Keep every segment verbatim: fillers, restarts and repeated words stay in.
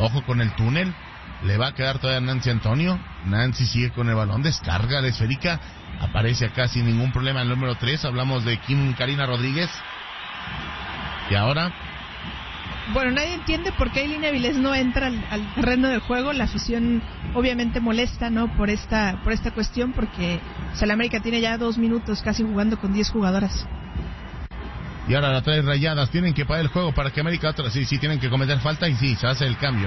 Ojo con el túnel. Le va a quedar todavía a Nancy Antonio. Nancy sigue con el balón, descarga la esférica. Aparece acá sin ningún problema el número tres. Hablamos de Kim Karina Rodríguez. Y ahora... Bueno, nadie entiende por qué Ailín Avilés no entra al, al terreno de juego. La afición obviamente molesta, ¿no? Por esta por esta cuestión, porque o sea, el América tiene ya dos minutos casi jugando con diez jugadoras. Y ahora las tres Rayadas tienen que parar el juego para que América otra... Sí, sí, tienen que cometer falta y sí, se hace el cambio.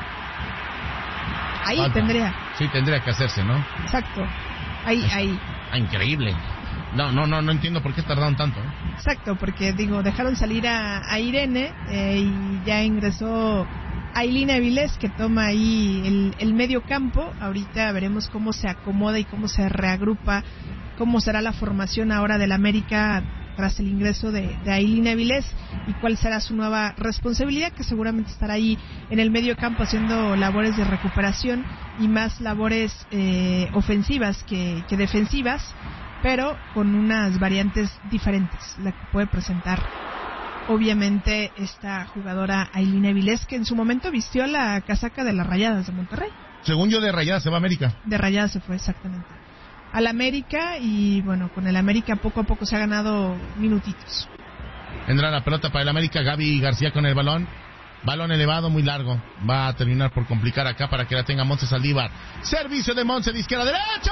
Ahí falta. tendría. Sí, tendría que hacerse, ¿no? Exacto. Ahí, es... ahí. Ah, increíble. No, no, no, no entiendo por qué tardaron tanto, ¿eh? Exacto, porque digo, dejaron salir a, a Irene eh, y ya ingresó Ailín Avilés, que toma ahí el, el medio campo. Ahorita veremos cómo se acomoda y cómo se reagrupa, cómo será la formación ahora del América tras el ingreso de, de Ailín Avilés y cuál será su nueva responsabilidad, que seguramente estará ahí en el medio campo haciendo labores de recuperación y más labores eh, ofensivas que, que defensivas, pero con unas variantes diferentes, la que puede presentar obviamente esta jugadora Ailín Avilés, que en su momento vistió la casaca de las Rayadas de Monterrey. Según yo, de Rayadas se va a América. De Rayadas se fue, exactamente. Al América, y bueno, con el América poco a poco se ha ganado minutitos. Vendrá la pelota para el América, Gaby García con el balón. Balón elevado, muy largo. Va a terminar por complicar acá para que la tenga Montse Saldívar. Servicio de Montse de izquierda a derecha.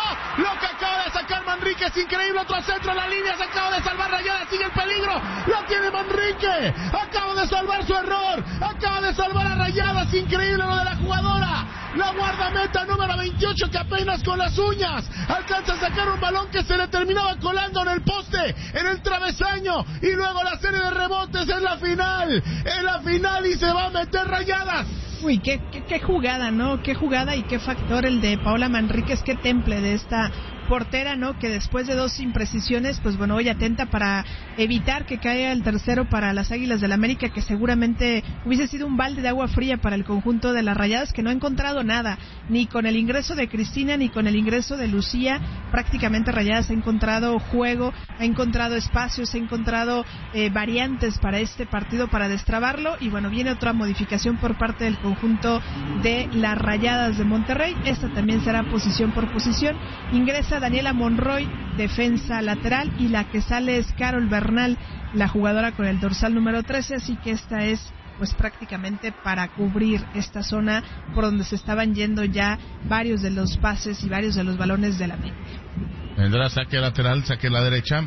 Lo que acaba de sacar Manrique es increíble. Otro centro a la línea. Se acaba de salvar Rayadas. Sigue el peligro. La tiene Manrique. Acaba de salvar su error. Acaba de salvar a Rayadas. Increíble lo de la jugadora. La guardameta número veintiocho, que apenas con las uñas alcanza a sacar un balón que se le terminaba colando en el poste, en el travesaño, y luego la serie de rebotes en la final. En la final y se va a meter Rayadas. Uy, qué, qué, qué jugada, ¿no? Qué jugada y qué factor el de Paola Manríquez, qué temple de esta portera, ¿no? Que después de dos imprecisiones, pues bueno, hoy atenta para evitar que caiga el tercero para las Águilas del América, que seguramente hubiese sido un balde de agua fría para el conjunto de las Rayadas, que no ha encontrado nada, ni con el ingreso de Cristina, ni con el ingreso de Lucía. Prácticamente Rayadas ha encontrado juego, ha encontrado espacios, ha encontrado eh, variantes para este partido, para destrabarlo, y bueno, viene otra modificación por parte del conjunto de las Rayadas de Monterrey. Esta también será posición por posición. Ingresa Daniela Monroy, defensa lateral, y la que sale es Carol Bernal, la jugadora con el dorsal número trece, así que esta es pues prácticamente para cubrir esta zona por donde se estaban yendo ya varios de los pases y varios de los balones de la América. Vendrá saque lateral, saque la derecha.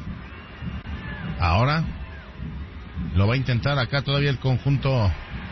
Ahora lo va a intentar acá todavía el conjunto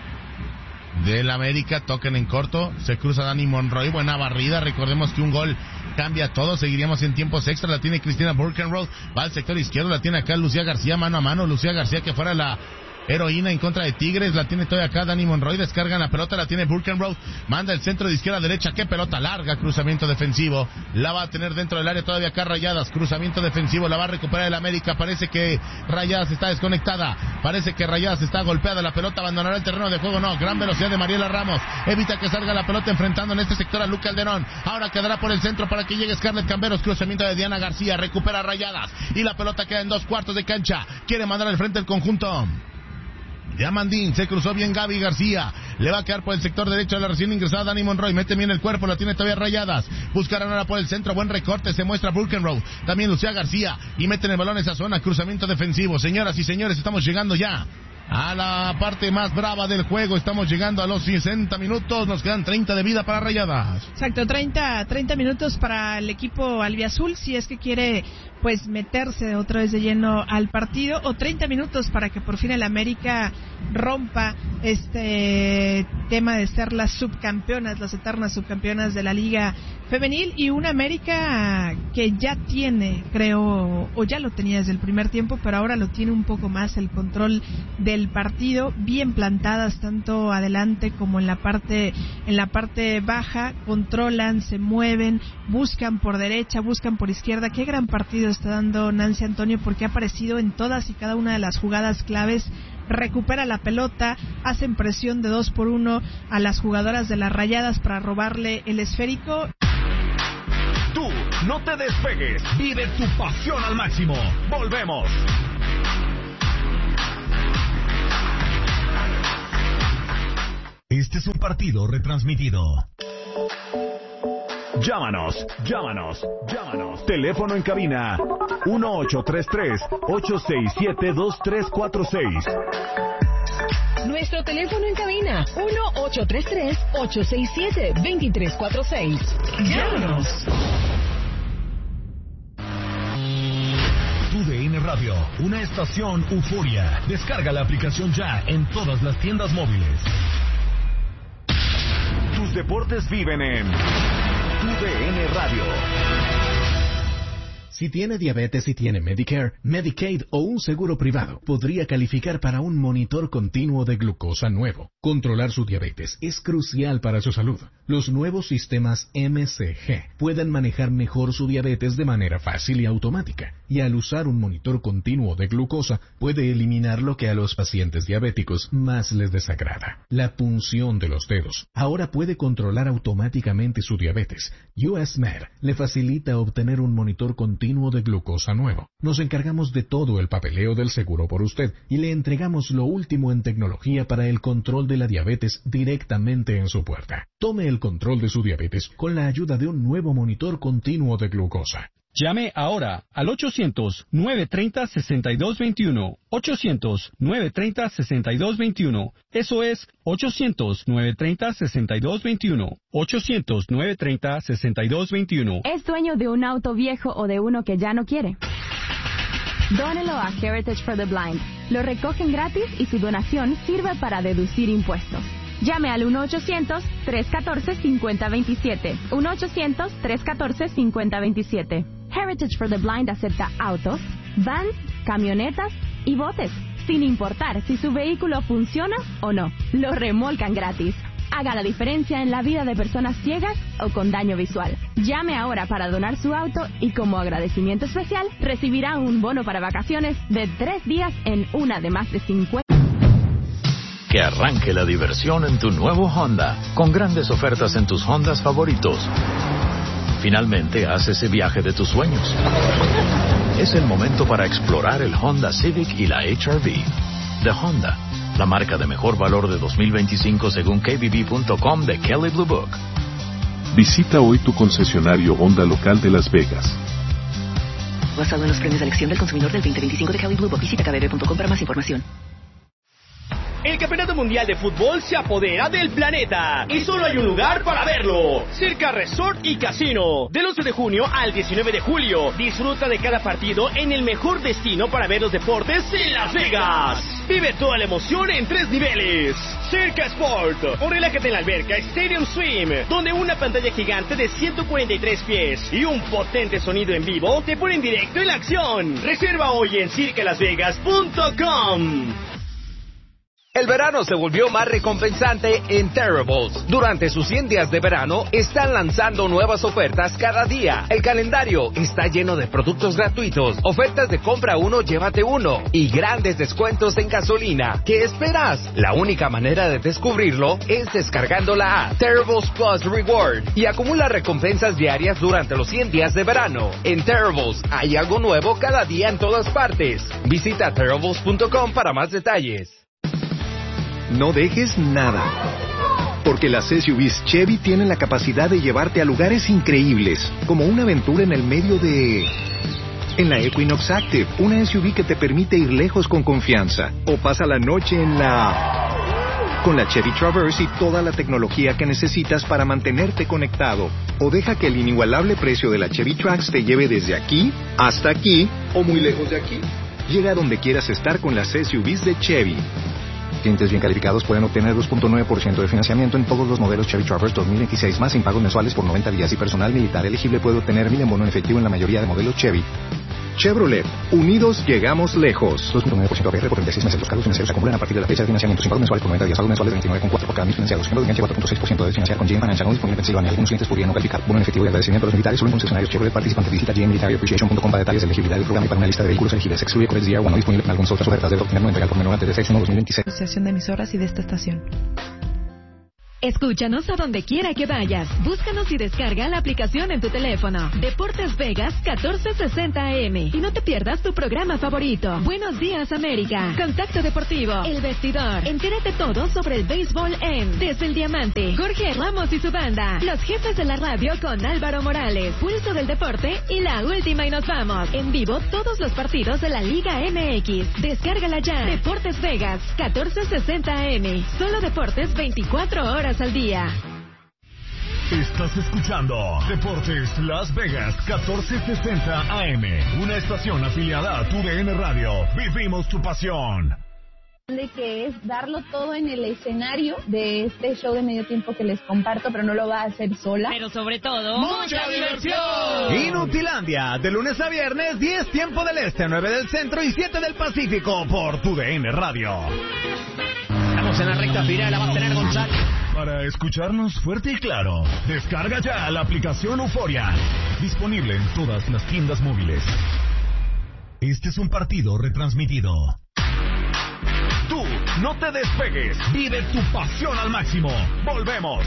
del América. Toquen en corto, se cruza Dani Monroy, buena barrida. Recordemos que un gol cambia todo, seguiríamos en tiempos extra. La tiene Cristina Burkenroth, va al sector izquierdo, la tiene acá Lucía García mano a mano. Lucía García, que fuera la heroína en contra de Tigres, la tiene todavía acá Dani Monroy, descarga la pelota, la tiene Burkenroth, manda el centro de izquierda a derecha, qué pelota larga, cruzamiento defensivo, la va a tener dentro del área todavía acá Rayadas, cruzamiento defensivo, la va a recuperar el América. Parece que Rayadas está desconectada, parece que Rayadas está golpeada, la pelota abandonará el terreno de juego, no, gran velocidad de Mariela Ramos, evita que salga la pelota enfrentando en este sector a Luca Calderón, ahora quedará por el centro para que llegue Scarlett Camberos, cruzamiento de Diana García, recupera Rayadas, y la pelota queda en dos cuartos de cancha, quiere mandar al frente el conjunto Diamandín, se cruzó bien Gaby García, le va a quedar por el sector derecho de la recién ingresada Dani Monroy, mete bien el cuerpo, la tiene todavía Rayadas, buscarán ahora por el centro, buen recorte, se muestra Burkenroth, también Lucía García, y meten el balón en esa zona, cruzamiento defensivo. Señoras y señores, estamos llegando ya a la parte más brava del juego, estamos llegando a los sesenta minutos, nos quedan treinta de vida para Rayadas. Exacto, treinta, treinta minutos para el equipo albiazul, si es que quiere pues meterse otra vez de lleno al partido, o treinta minutos para que por fin el América rompa este tema de ser las subcampeonas, las eternas subcampeonas de la Liga Femenil, y una América que ya tiene, creo, o ya lo tenía desde el primer tiempo, pero ahora lo tiene un poco más el control del partido, bien plantadas tanto adelante como en la parte en la parte baja, controlan, se mueven, buscan por derecha, buscan por izquierda. Qué gran partido está dando Nancy Antonio, porque ha aparecido en todas y cada una de las jugadas claves, recupera la pelota, hacen presión de dos por uno a las jugadoras de las Rayadas para robarle el esférico. Tú no te despegues, vive tu pasión al máximo. Volvemos. Este es un partido retransmitido. Llámanos, llámanos, llámanos. Teléfono en cabina uno ocho tres tres, ocho seis siete, dos tres cuatro seis. Nuestro teléfono en cabina uno ocho tres tres, ocho seis siete, dos tres cuatro seis. Llámanos. Tu D N Radio, una estación euforia. Descarga la aplicación ya en todas las tiendas móviles. Tus deportes viven en Tu D N Radio. Si tiene diabetes y tiene Medicare, Medicaid o un seguro privado, podría calificar para un monitor continuo de glucosa nuevo. Controlar su diabetes es crucial para su salud. Los nuevos sistemas M C G pueden manejar mejor su diabetes de manera fácil y automática. Y al usar un monitor continuo de glucosa, puede eliminar lo que a los pacientes diabéticos más les desagrada: la punción de los dedos. Ahora puede controlar automáticamente su diabetes. U S Med le facilita obtener un monitor continuo de glucosa nuevo. Nos encargamos de todo el papeleo del seguro por usted y le entregamos lo último en tecnología para el control de la diabetes directamente en su puerta. Tome el control de su diabetes con la ayuda de un nuevo monitor continuo de glucosa. Llame ahora al ochocientos, nueve treinta, sesenta y dos veintiuno. ochocientos, nueve treinta, sesenta y dos veintiuno. Eso es ochocientos, nueve treinta, sesenta y dos veintiuno. ochocientos, nueve treinta, sesenta y dos veintiuno. ¿Es dueño de un auto viejo o de uno que ya no quiere? Dónelo a Heritage for the Blind. Lo recogen gratis y su donación sirve para deducir impuestos. Llame al uno ochocientos, tres uno cuatro, cinco cero dos siete. uno ochocientos, tres uno cuatro, cinco cero dos siete. Heritage for the Blind acepta autos, vans, camionetas y botes, sin importar si su vehículo funciona o no. Lo remolcan gratis. Haga la diferencia en la vida de personas ciegas o con daño visual. Llame ahora para donar su auto y como agradecimiento especial recibirá un bono para vacaciones de tres días en una de más de cincuenta. Que arranque la diversión en tu nuevo Honda, con grandes ofertas en tus Hondas favoritos. Finalmente, haz ese viaje de tus sueños. Es el momento para explorar el Honda Civic y la H R V. De Honda, la marca de mejor valor de dos mil veinticinco según K B B punto com de Kelley Blue Book. Visita hoy tu concesionario Honda local de Las Vegas. Basado en los premios de elección del consumidor del veinte veinticinco de Kelley Blue Book. Visita K B B punto com para más información. El Campeonato Mundial de Fútbol se apodera del planeta y solo hay un lugar para verlo: Circa Resort y Casino. Del once de junio al diecinueve de julio, disfruta de cada partido en el mejor destino para ver los deportes en Las Vegas. Vive toda la emoción en tres niveles: Circa Sport, o relájate en la alberca Stadium Swim, donde una pantalla gigante de ciento cuarenta y tres pies y un potente sonido en vivo te ponen directo en la acción. Reserva hoy en circa las vegas punto com. El verano se volvió más recompensante en Terribles. Durante sus cien días de verano, están lanzando nuevas ofertas cada día. El calendario está lleno de productos gratuitos, ofertas de compra uno, llévate uno, y grandes descuentos en gasolina. ¿Qué esperas? La única manera de descubrirlo es descargando la app Terribles Plus Reward y acumula recompensas diarias durante los cien días de verano. En Terribles hay algo nuevo cada día en todas partes. Visita terribles punto com para más detalles. No dejes nada, porque las S U Vs Chevy tienen la capacidad de llevarte a lugares increíbles, como una aventura en el medio de... En la Equinox Active, una S U V que te permite ir lejos con confianza, o pasa la noche en la... Con la Chevy Traverse y toda la tecnología que necesitas para mantenerte conectado, o deja que el inigualable precio de la Chevy Trax te lleve desde aquí hasta aquí, o muy lejos de aquí. Llega a donde quieras estar con las S U Vs de Chevy. Clientes bien calificados pueden obtener dos punto nueve por ciento de financiamiento en todos los modelos Chevy Traverse dos mil veintiséis más sin pagos mensuales por noventa días, y personal militar elegible puede obtener mil en bono en efectivo en la mayoría de modelos Chevy. Chevrolet, unidos llegamos lejos. dos punto nueve por ciento A P R por treinta y seis meses. Los cargos financieros se acumulan a partir de la fecha de financiamiento sin pagos mensuales por noventa días. Pagos mensuales de veintinueve coma cuatro por cada mil financiados. Ejemplo de enganche cuatro punto seis por ciento de financiar con G M Financial, no disponible en Pensilvania. Algunos clientes podrían no calificar. Bono en efectivo y agradecimiento a los militares solo en concesionarios Chevrolet participantes. Visita G M Military Appreciation punto com para detalles de elegibilidad del programa y para una lista de vehículos elegibles. Excluye Corex D R uno, no disponible en algunas otras ofertas. Debe obtenerlo en legal por menor antes de seis uno dos mil veintiséis. Asociación de emisoras y de esta estación. Escúchanos a donde quiera que vayas. Búscanos y descarga la aplicación en tu teléfono. Deportes Vegas catorce sesenta A M. Y no te pierdas tu programa favorito. Buenos días, América. Contacto Deportivo. El Vestidor. Entérate todo sobre el béisbol en Desde el Diamante. Jorge Ramos y su banda. Los jefes de la radio con Álvaro Morales. Pulso del Deporte y La Última y Nos Vamos. En vivo todos los partidos de la Liga M X. Descárgala ya. Deportes Vegas catorce sesenta A M. Solo deportes veinticuatro horas al día. Estás escuchando Deportes Las Vegas catorce sesenta A M, una estación afiliada a tu D N Radio. Vivimos tu pasión. De que es darlo todo en el escenario de este show de medio tiempo que les comparto, pero no lo va a hacer sola. Pero sobre todo, ¡mucha diversión! Inutilandia, de lunes a viernes, diez tiempo del este, nueve del centro y siete del Pacífico, por tu D N Radio. Estamos en la recta final, la va a tener González. Para escucharnos fuerte y claro, descarga ya la aplicación Euforia, disponible en todas las tiendas móviles. Este es un partido retransmitido. Tú, no te despegues, vive tu pasión al máximo. Volvemos.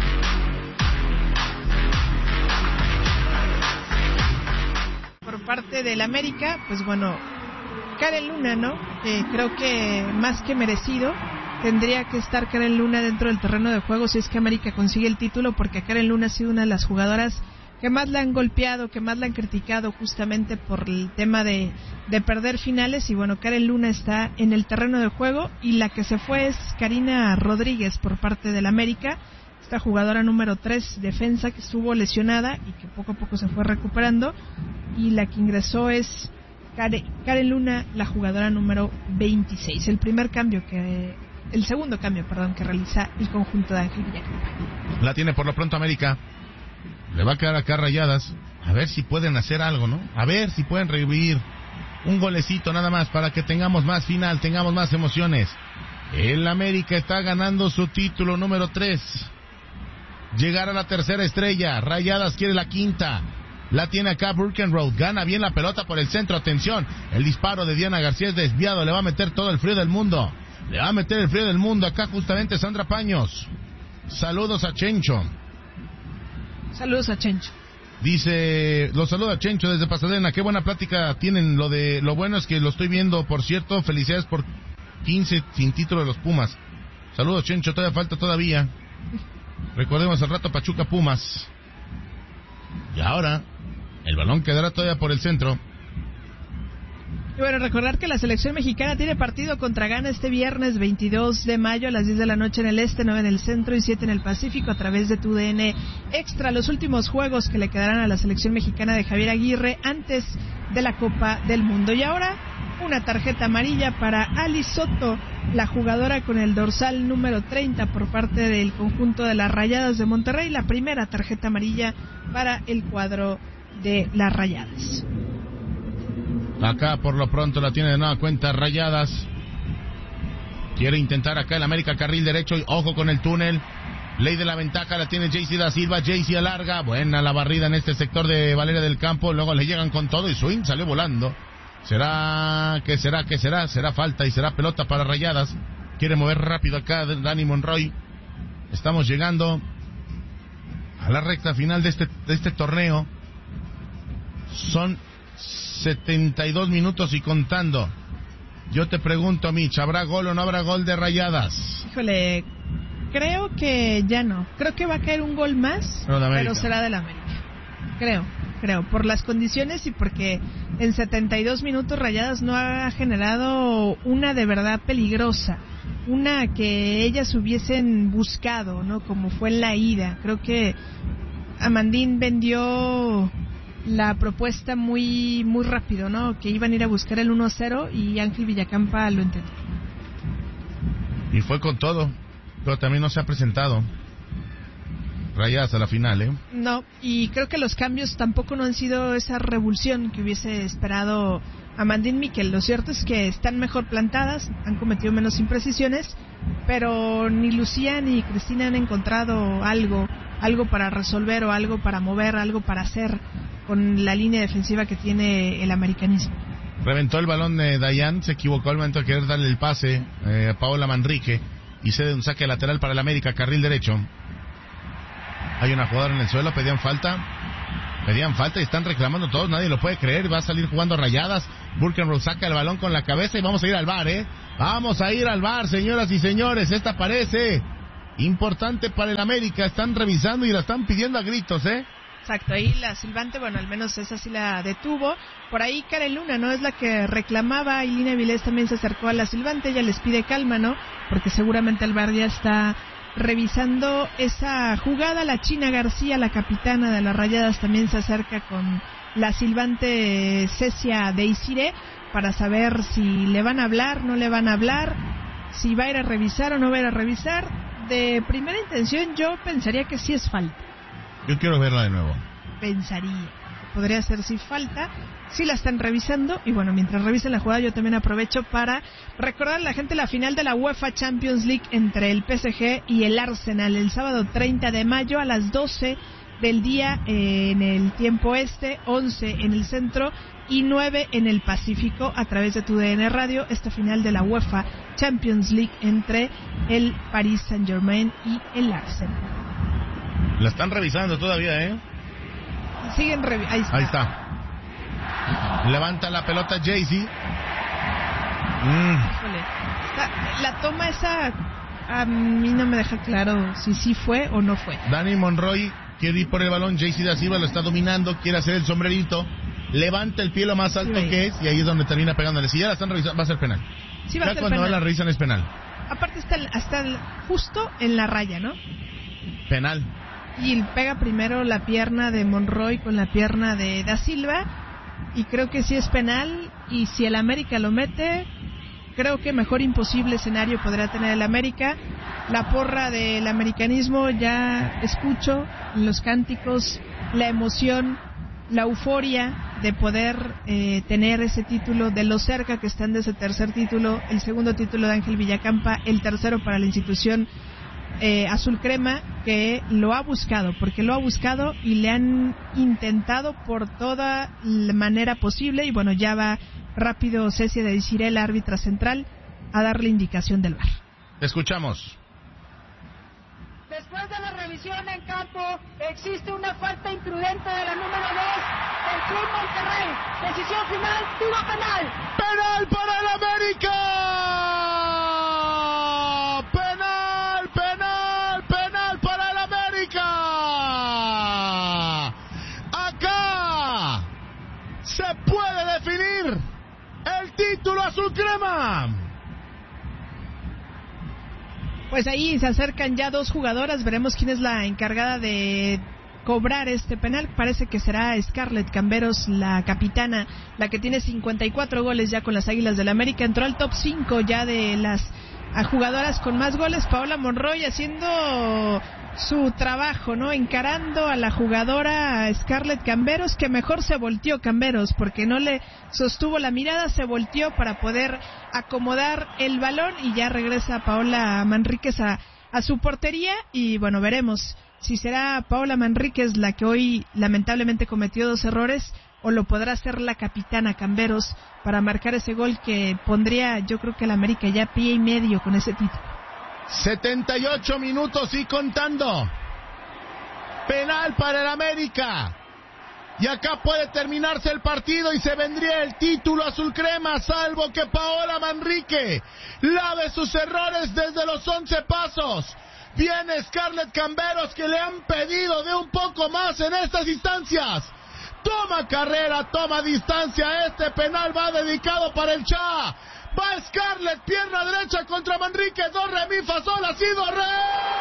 Por parte del América, pues bueno, Karen Luna, ¿no? Que creo que más que merecido tendría que estar Karen Luna dentro del terreno de juego si es que América consigue el título, porque Karen Luna ha sido una de las jugadoras que más la han golpeado, que más la han criticado justamente por el tema de, de perder finales. Y bueno, Karen Luna está en el terreno de juego, y la que se fue es Karina Rodríguez por parte del América, esta jugadora número tres, defensa, que estuvo lesionada y que poco a poco se fue recuperando, y la que ingresó es Karen Luna, la jugadora número veintiséis, el primer cambio que el segundo cambio, perdón, que realiza el conjunto de Ángel Villacampa. La tiene por lo pronto América. Le va a quedar acá Rayadas. A ver si pueden hacer algo, ¿no? A ver si pueden revivir un golecito nada más para que tengamos más final, tengamos más emociones. El América está ganando su título número tres. Llegar a la tercera estrella. Rayadas quiere la quinta. La tiene acá Burkenroad. Gana bien la pelota por el centro. Atención. El disparo de Diana García es desviado. Le va a meter todo el frío del mundo. Le va a meter el frío del mundo. Acá justamente Sandra Paños. Saludos a Chencho. Saludos a Chencho. Dice, los saluda a Chencho desde Pasadena. Qué buena plática tienen. Lo de lo bueno es que lo estoy viendo, por cierto. Felicidades por quince sin título de los Pumas. Saludos, Chencho. Todavía falta todavía. Recordemos el rato Pachuca Pumas. Y ahora el balón quedará todavía por el centro. Y bueno, recordar que la selección mexicana tiene partido contra Ghana este viernes veintidós de mayo a las diez de la noche en el este, nueve en el centro y siete en el Pacífico, a través de tu D N Extra. Los últimos juegos que le quedarán a la selección mexicana de Javier Aguirre antes de la Copa del Mundo. Y ahora una tarjeta amarilla para Ali Soto, la jugadora con el dorsal número treinta por parte del conjunto de las Rayadas de Monterrey. La primera tarjeta amarilla para el cuadro de las Rayadas. Acá por lo pronto la tiene de nueva cuenta Rayadas. Quiere intentar acá el América carril derecho. Y ojo con el túnel. Ley de la ventaja la tiene Jaycee da Silva. Jaycee alarga. Buena la barrida en este sector de Valeria del Campo. Luego le llegan con todo y swing salió volando. ¿Será? ¿Qué será? ¿Qué será? Será falta y será pelota para Rayadas. Quiere mover rápido acá Dani Monroy. Estamos llegando a la recta final de este, de este torneo. Son setenta y dos minutos y contando. Yo te pregunto, Mitch, ¿habrá gol o no habrá gol de Rayadas? Híjole, creo que ya no. Creo que va a caer un gol más, pero, pero será del América. Creo, creo, por las condiciones y porque en setenta y dos minutos Rayadas no ha generado una de verdad peligrosa, una que ellas hubiesen buscado, ¿no? Como fue en la ida. Creo que Amandín vendió la propuesta muy muy rápido, ¿no? Que iban a ir a buscar el uno a cero y Ángel Villacampa lo entendió. Y fue con todo, pero también no se ha presentado Rayadas a la final, ¿eh? No, y creo que los cambios tampoco no han sido esa revulsión que hubiese esperado Amandín Miquel. Lo cierto es que están mejor plantadas, han cometido menos imprecisiones, pero ni Lucía ni Cristina han encontrado algo, algo para resolver o algo para mover, algo para hacer con la línea defensiva que tiene el americanismo. Reventó el balón de Dayan, se equivocó al momento de querer darle el pase eh, a Paola Manrique y cede un saque lateral para el América, carril derecho. Hay una jugadora en el suelo, pedían falta. Pedían falta y están reclamando todos, nadie lo puede creer. Va a salir jugando Rayadas. Burkenroth saca el balón con la cabeza y vamos a ir al V A R, ¿eh? Vamos a ir al V A R, señoras y señores. Esta parece importante para el América. Están revisando y la están pidiendo a gritos, ¿eh? Exacto, ahí la silbante, bueno, al menos esa sí la detuvo. Por ahí Karen Luna, ¿no? Es la que reclamaba, y Lina Vilés también se acercó a la silbante, ella les pide calma, ¿no? Porque seguramente el V A R ya está revisando esa jugada. La China García, la capitana de las Rayadas, también se acerca con la silbante Cecia Deisire para saber si le van a hablar, no le van a hablar, si va a ir a revisar o no va a ir a revisar. De primera intención yo pensaría que sí es falta. Yo quiero verla de nuevo. Pensaría. Podría ser si falta. Sí la están revisando. Y bueno, mientras revisen la jugada, yo también aprovecho para recordar a la gente la final de la UEFA Champions League entre el P S G y el Arsenal. El sábado treinta de mayo a las doce del día eh, en el tiempo este, once en el centro y nueve en el Pacífico, a través de tu D N Radio. Esta final de la UEFA Champions League entre el Paris Saint-Germain y el Arsenal. La están revisando todavía, ¿eh? Siguen revisando. Ahí está. Ahí está. Levanta la pelota Jaycee. Mm. Híjole. La, la toma esa a mí no me deja claro si sí fue o no fue. Dani Monroy quiere ir por el balón. Jaycee da Silva lo está dominando. Quiere hacer el sombrerito. Levanta el pie lo más alto sí, que es. Y ahí es donde termina pegándole. Si ya la están revisando, va a ser penal. Sí, va ya a ser cuando penal. la revisan es penal. Aparte está, está justo en la raya, ¿no? Penal. Y pega primero la pierna de Monroy con la pierna de Da Silva, y creo que sí es penal. Y si el América lo mete, creo que mejor imposible escenario podrá tener el América. La porra del americanismo, ya escucho los cánticos, la emoción, la euforia de poder eh, tener ese título, de lo cerca que están de ese tercer título, el segundo título de Ángel Villacampa, el tercero para la institución Eh, azul crema, que lo ha buscado, porque lo ha buscado y le han intentado por toda la manera posible. Y bueno, ya va rápido Cecia Deisire, la árbitra central, a darle indicación del V A R. Escuchamos. Después de la revisión en campo, existe una falta imprudente de la número dos del Club Monterrey. Decisión final, tiro penal. ¡Penal para el América! ¡Penal, penal, penal para el América! Acá se puede definir el título azul crema. Pues ahí se acercan ya dos jugadoras, veremos quién es la encargada de cobrar este penal. Parece que será Scarlett Camberos, la capitana, la que tiene cincuenta y cuatro goles ya con las Águilas del América. Entró al top cinco ya de las a jugadoras con más goles. Paola Monroy haciendo su trabajo, ¿no? Encarando a la jugadora Scarlett Camberos, que mejor se volteó Camberos, porque no le sostuvo la mirada, se volteó para poder acomodar el balón, y ya regresa Paola Manríquez a, a su portería. Y bueno, veremos si será Paola Manríquez la que hoy lamentablemente cometió dos errores, o lo podrá hacer la capitana Camberos para marcar ese gol que pondría, yo creo que el América ya pie y medio con ese título. setenta y ocho minutos y contando. Penal para el América. Y acá puede terminarse el partido y se vendría el título azul crema, salvo que Paola Manrique lave sus errores desde los once pasos. Viene Scarlett Camberos, que le han pedido de un poco más en estas instancias. Toma carrera, toma distancia. Este penal va dedicado para el Cha. Va Scarlett, pierna derecha contra Manrique. Do, re, mi, fa, sol, ha sido re.